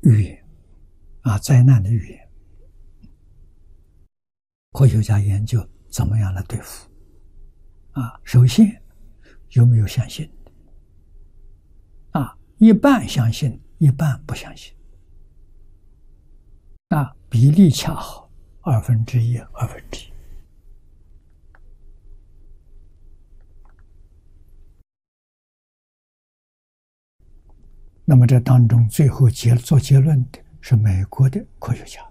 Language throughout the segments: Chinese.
预言灾难的预言，科学家研究怎么样来对付首先有没有相信一半相信，一半不相信比例恰好1/2，1/2。那么这当中最后做结论的是美国的科学家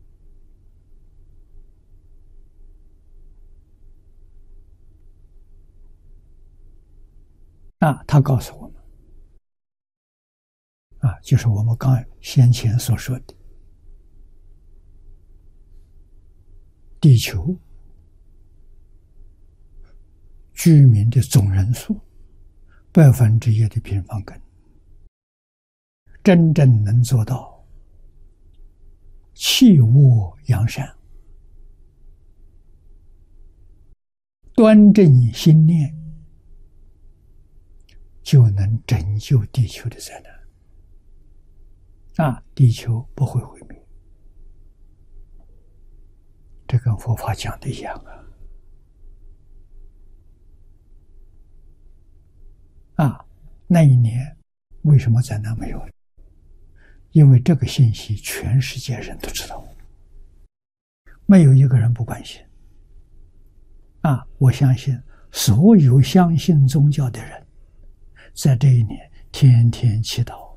他告诉我们就是我们先前所说的，地球居民的总人数1%的平方根，真正能做到弃恶扬善，端正心念，就能拯救地球的灾难地球不会毁灭。这跟佛法讲的一样那一年为什么灾难没有了？因为这个信息全世界人都知道，没有一个人不关心我相信所有相信宗教的人在这一年天天祈祷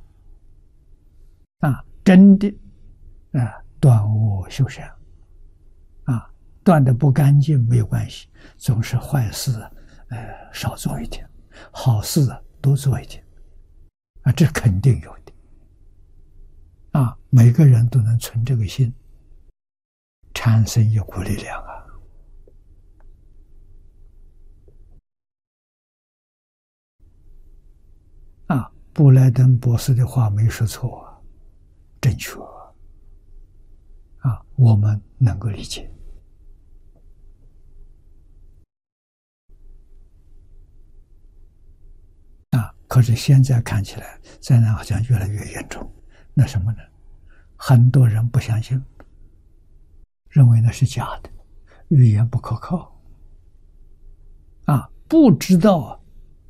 真的断恶修善断的不干净没有关系，总是坏事少做一点，好事多做一点这肯定有的每个人都能存这个心，产生一股力量布莱登博士的话没说错正确我们能够理解可是现在看起来灾难好像越来越严重，那什么呢？很多人不相信，认为那是假的，预言不可靠不知道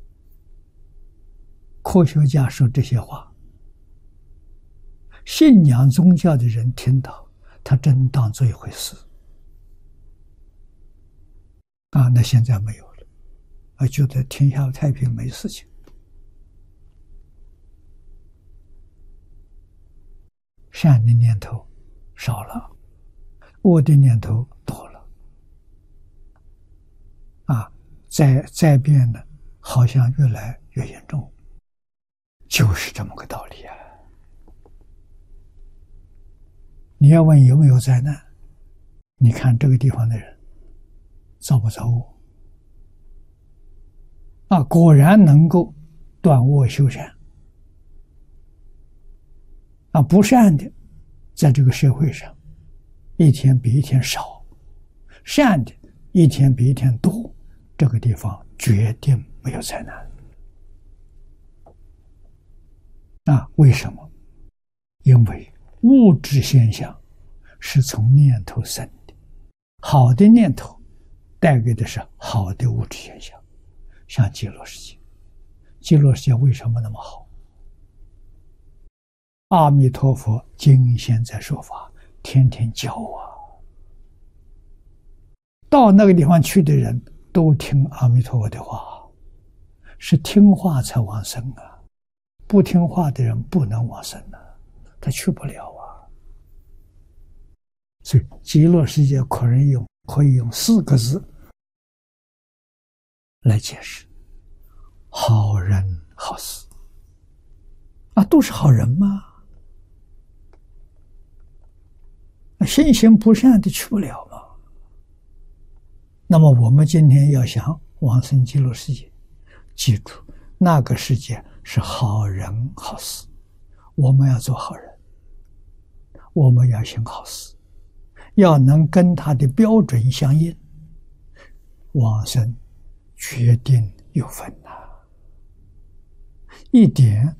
科学家说这些话，信仰宗教的人听到他真当做一回事那现在没有了觉得天下太平没事情善的念头少了，恶的念头多了灾变呢好像越来越严重，就是这么个道理你要问有没有灾难，你看这个地方的人造不造恶果然能够断恶修善不善的在这个社会上一天比一天少，善的一天比一天多，这个地方决定没有灾难为什么？因为物质现象是从念头生的，好的念头带给的是好的物质现象，像极乐世界。极乐世界为什么那么好？阿弥陀佛今现在说法，天天教到那个地方去的人都听阿弥陀佛的话，是听话才往生不听话的人不能往生他去不了所以极乐世界可以用4个字来解释：好人好事都是好人吗？心行不善的去不了吗？那么我们今天要想往生极乐世界，记住那个世界是好人好事，我们要做好人，我们要行好事，要能跟他的标准相应，往生决定有分一点